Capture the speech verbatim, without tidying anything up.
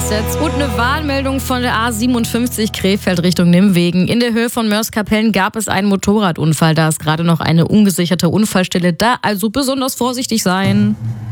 ist jetzt. Und eine Warnmeldung von der A siebenundfünfzig Krefeld Richtung Nimwegen. In der Höhe von Mörs-Kapellen gab es einen Motorradunfall. Da ist gerade noch eine ungesicherte Unfallstelle da, also besonders vorsichtig sein.